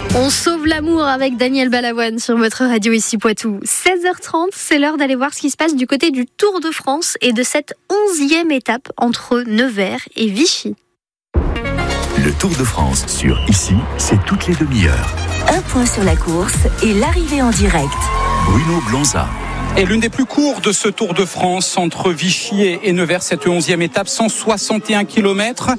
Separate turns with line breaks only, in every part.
On sauve l'amour avec Daniel Balavoine sur votre radio ici Poitou. 16h30, c'est l'heure d'aller voir ce qui se passe du côté du Tour de France et de cette 11e étape entre Nevers et Vichy.
Le Tour de France sur Ici, c'est toutes les demi-heures.
Un point sur la course et l'arrivée en direct.
Bruno Blanza.
Et l'une des plus courtes de ce Tour de France entre Vichy et Nevers, cette 11e étape, 161 km.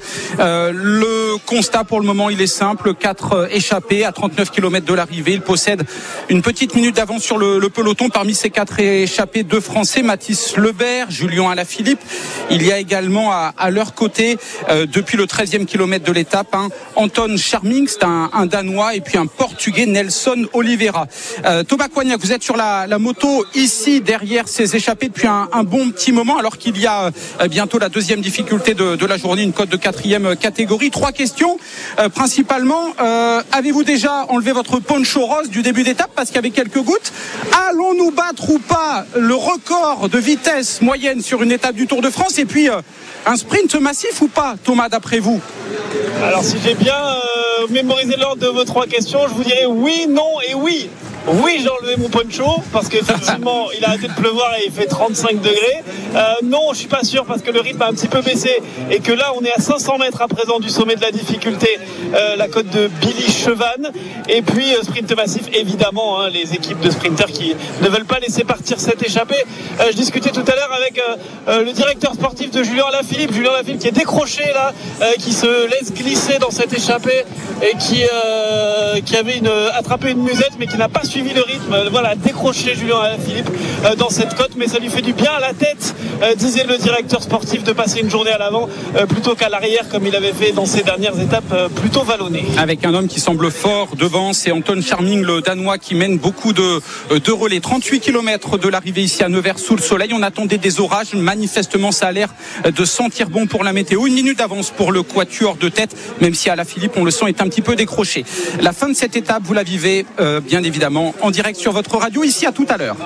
Le constat pour le moment, il est simple. 4 échappés à 39 km de l'arrivée. Il possède une petite minute d'avance sur le peloton. Parmi ces 4 échappés, 2 Français, Mathis Lebert, Julien Alaphilippe. Il y a également à leur côté, depuis le 13e kilomètre de l'étape, Anton Charming, c'est un Danois, et puis un Portugais, Nelson Oliveira. Thomas Coignac, vous êtes sur la moto ici derrière ces échappés depuis un bon petit moment, alors qu'il y a bientôt la deuxième difficulté de la journée, une cote de 4e catégorie. 3 questions principalement. Avez-vous déjà enlevé votre poncho rose du début d'étape parce qu'il y avait quelques gouttes? Allons-nous battre ou pas le record de vitesse moyenne sur une étape du Tour de France? Et puis un sprint massif ou pas, Thomas, d'après vous?
Alors si j'ai bien mémorisé l'ordre de vos 3 questions, je vous dirais oui, non et oui. Oui, j'ai enlevé mon poncho parce qu'effectivement il a arrêté de pleuvoir et il fait 35 degrés. Non, je suis pas sûr parce que le rythme a un petit peu baissé et que là on est à 500 mètres à présent du sommet de la difficulté, la côte de Billy Chevannes. Et puis sprint massif évidemment, les équipes de sprinters qui ne veulent pas laisser partir cette échappée. Je discutais tout à l'heure avec le directeur sportif de Julien Alaphilippe qui est décroché là, qui se laisse glisser dans cette échappée et qui avait attrapé une musette mais qui n'a pas suivi le rythme. Voilà, décroché Julien Alaphilippe dans cette côte, mais ça lui fait du bien à la tête, disait le directeur sportif, de passer une journée à l'avant plutôt qu'à l'arrière comme il avait fait dans ses dernières étapes plutôt vallonnées.
Avec un homme qui semble fort devant, c'est Anton Charming, le Danois, qui mène beaucoup de relais. 38 km de l'arrivée ici à Nevers sous le soleil. On attendait des orages. Manifestement, ça a l'air de sentir bon pour la météo. 1 minute d'avance pour le quatuor de tête, même si Alaphilippe, on le sent, est un petit peu décroché. La fin de cette étape, vous la vivez bien évidemment en direct sur votre radio. Ici, à tout à l'heure.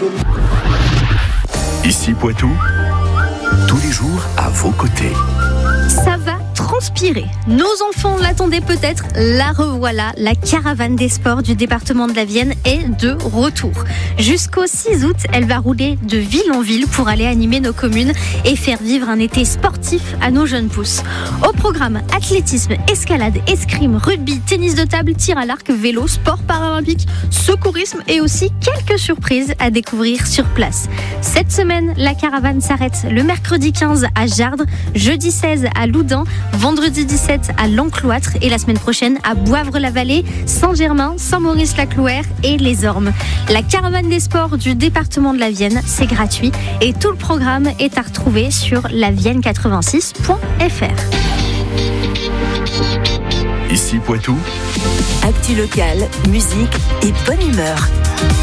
Ici Poitou, tous les jours à vos côtés.
Ça va transpirer. Nos enfants l'attendaient peut-être. La revoilà. La caravane des sports du département de la Vienne est de retour. Jusqu'au 6 août, elle va rouler de ville en ville pour aller animer nos communes et faire vivre un été sportif à nos jeunes pousses. Au programme, athlétisme, escalade, escrime, rugby, tennis de table, tir à l'arc, vélo, sport paralympique, secourisme et aussi quelques surprises à découvrir sur place. Cette semaine, la caravane s'arrête le mercredi 15 à Jardres, jeudi 16 à Loudun, vendredi 17 à l'Encloître et la semaine prochaine à Boivre-la-Vallée, Saint-Germain, Saint-Maurice-la-Clouère et les Ormes. La caravane des sports du département de la Vienne, c'est gratuit et tout le programme est à retrouver sur lavienne86.fr.
Ici Poitou,
Actu locale, musique et bonne humeur.